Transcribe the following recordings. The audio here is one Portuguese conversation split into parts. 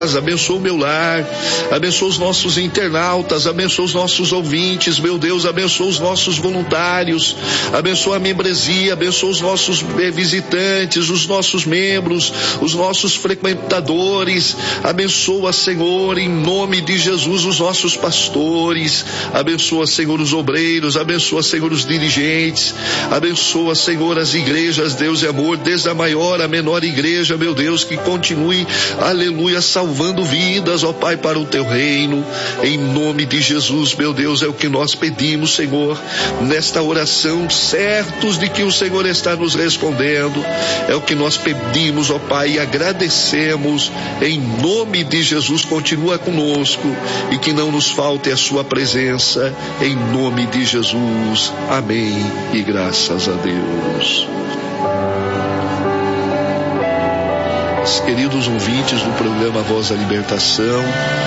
abençoa o meu lar, abençoa os nossos internautas, abençoa os nossos ouvintes, meu Deus, abençoa os nossos voluntários, abençoa a membresia, abençoa os nossos visitantes, os nossos membros, os nossos frequentadores, abençoa, Senhor, em nome de Jesus, os nossos pastores, abençoa, Senhor, os obreiros, abençoa, Senhor, os dirigentes, abençoa, Senhor, as igrejas, Deus e amor, desde a maior à menor igreja, meu Deus, que continue, aleluia, salvando vidas, ó Pai, para o teu reino, em nome de Jesus, meu Deus, é o que nós pedimos, Senhor, nesta oração, certos de que o Senhor está nos respondendo, é o que nós pedimos, ó Pai, e agradecemos, em nome de Jesus. Continua conosco e que não nos falte a sua presença, em nome de Jesus, amém, e graças a Deus. Queridos ouvintes do programa Voz da Libertação,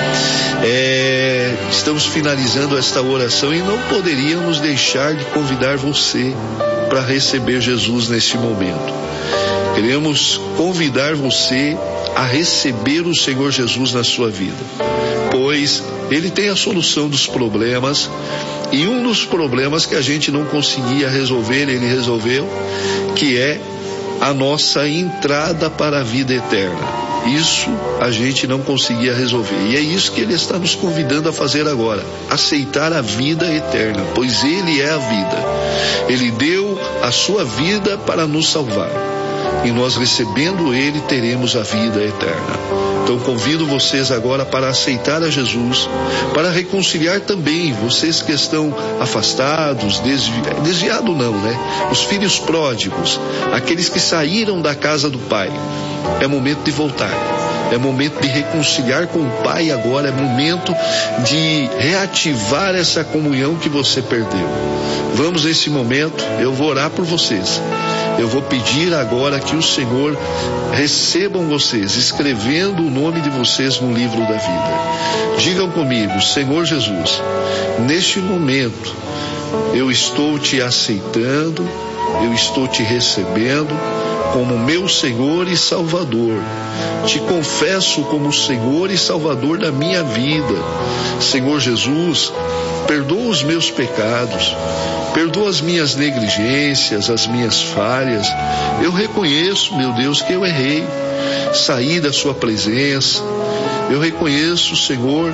estamos finalizando esta oração e não poderíamos deixar de convidar você para receber Jesus neste momento. Queremos convidar você a receber o Senhor Jesus na sua vida, pois Ele tem a solução dos problemas, e um dos problemas que a gente não conseguia resolver, Ele resolveu, que é a nossa entrada para a vida eterna. Isso a gente não conseguia resolver, e é isso que Ele está nos convidando a fazer agora, aceitar a vida eterna, pois Ele é a vida. Ele deu a sua vida para nos salvar, e nós, recebendo Ele, teremos a vida eterna. Então convido vocês agora para aceitar a Jesus, para reconciliar também vocês que estão afastados, desviados não, né? Os filhos pródigos, aqueles que saíram da casa do Pai. É momento de voltar, é momento de reconciliar com o Pai agora, é momento de reativar essa comunhão que você perdeu. Vamos nesse momento, eu vou orar por vocês. Eu vou pedir agora que o Senhor recebam vocês, escrevendo o nome de vocês no livro da vida. Digam comigo: Senhor Jesus, neste momento eu estou te aceitando, eu estou te recebendo como meu Senhor e Salvador. Te confesso como Senhor e Salvador da minha vida. Senhor Jesus, perdoa os meus pecados, perdoa as minhas negligências, as minhas falhas. Eu reconheço, meu Deus, que eu errei, saí da sua presença. Eu reconheço, Senhor,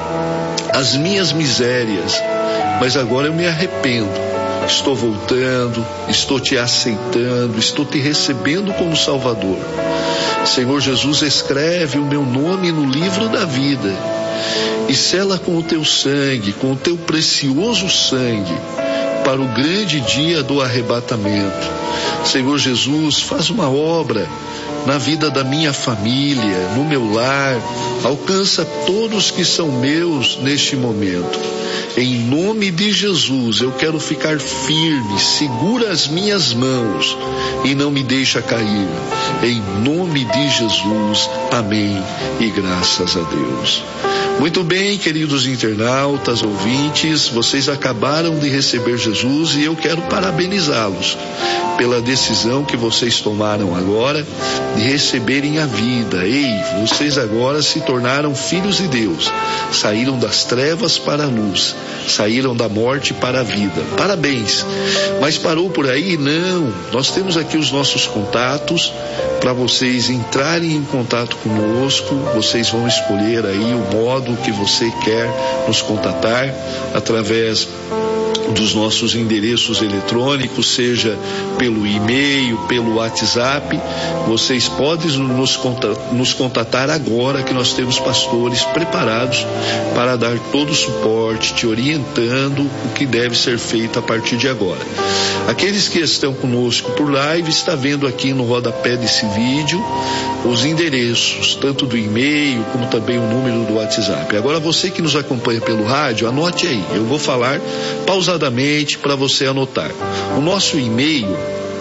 as minhas misérias, mas agora eu me arrependo. Estou voltando, estou te aceitando, estou te recebendo como Salvador. Senhor Jesus, escreve o meu nome no livro da vida e sela com o teu sangue, com o teu precioso sangue, para o grande dia do arrebatamento. Senhor Jesus, faz uma obra na vida da minha família, no meu lar, alcança todos que são meus neste momento. Em nome de Jesus, eu quero ficar firme, segura as minhas mãos e não me deixa cair. Em nome de Jesus, amém e graças a Deus. Muito bem, queridos internautas, ouvintes, vocês acabaram de receber Jesus e eu quero parabenizá-los pela decisão que vocês tomaram agora de receberem a vida. Ei, vocês agora se tornaram filhos de Deus, saíram das trevas para a luz, saíram da morte para a vida. Parabéns! Mas parou por aí? Não, nós temos aqui os nossos contatos para vocês entrarem em contato conosco. Vocês vão escolher aí o modo que você quer nos contatar através dos nossos endereços eletrônicos, seja pelo e-mail, pelo WhatsApp. Vocês podem nos contatar agora, que nós temos pastores preparados para dar todo o suporte, te orientando o que deve ser feito a partir de agora. Aqueles que estão conosco por live, está vendo aqui no rodapé desse vídeo os endereços, tanto do e-mail como também o número do WhatsApp. Agora, você que nos acompanha pelo rádio, anote aí, eu vou falar pausadamente para você anotar. O nosso e-mail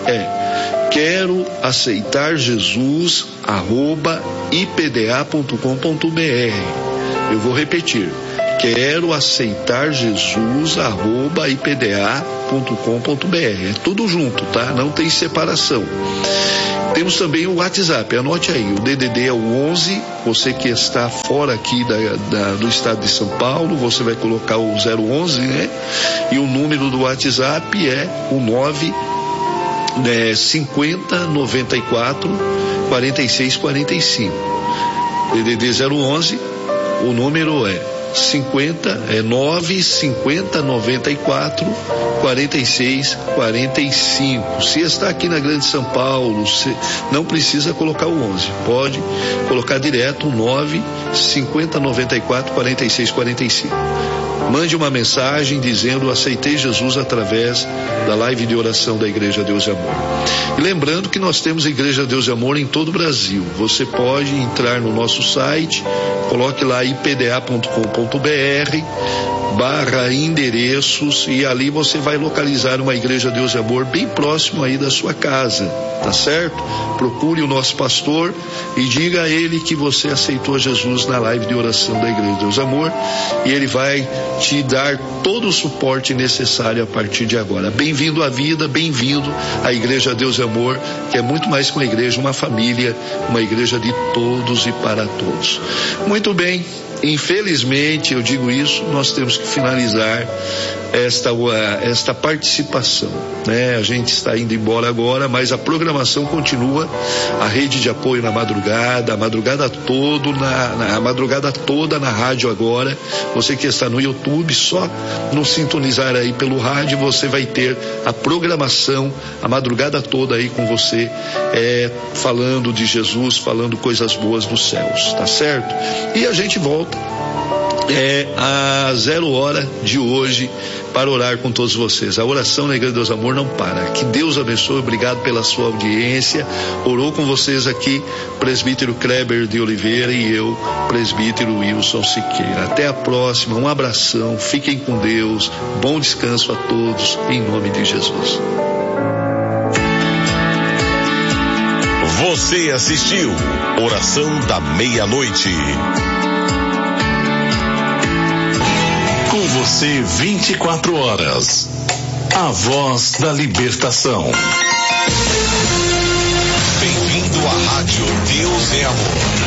é quero aceitar Jesus @ipda.com.br. Eu vou repetir: quero aceitar Jesus @ipda.com.br. É tudo junto, tá? Não tem separação. Temos também o WhatsApp, anote aí, o DDD é o 11, você que está fora aqui do estado de São Paulo, você vai colocar o 011, né? E o número do WhatsApp é o 50 94 46 45. DDD 011, o número é 950 94 46 45. Se está aqui na Grande São Paulo, não precisa colocar o 11, pode colocar direto o 950 94 46 45. Mande uma mensagem dizendo: aceitei Jesus através da live de oração da Igreja Deus e Amor. E lembrando que nós temos Igreja Deus e Amor em todo o Brasil. Você pode entrar no nosso site, coloque lá ipda.com.br/endereços e ali você vai localizar uma Igreja Deus e Amor bem próximo aí da sua casa, tá certo? Procure o nosso pastor e diga a ele que você aceitou Jesus na live de oração da Igreja Deus e Amor, e ele vai te dar todo o suporte necessário a partir de agora. Bem-vindo à vida, bem-vindo à Igreja Deus e Amor, que é muito mais que uma igreja, uma família, uma igreja de todos e para todos. Muito bem, infelizmente, eu digo isso, nós temos que finalizar esta participação, né? A gente está indo embora agora, mas a programação continua, a rede de apoio na madrugada, a madrugada toda na rádio agora. Você que está no YouTube, só nos sintonizar aí pelo rádio, você vai ter a programação a madrugada toda aí com você, falando de Jesus, falando coisas boas dos céus, tá certo? E a gente volta a 0h de hoje para orar com todos vocês. A oração na Igreja Deus Amor não para. Que Deus abençoe, obrigado pela sua audiência. Orou com vocês aqui presbítero Kleber de Oliveira e eu, presbítero Wilson Siqueira. Até a próxima, um abração, fiquem com Deus, bom descanso a todos, em nome de Jesus. Você assistiu Oração da Meia-Noite. Com você 24 horas. A voz da libertação. Bem-vindo à Rádio Deus é Amor.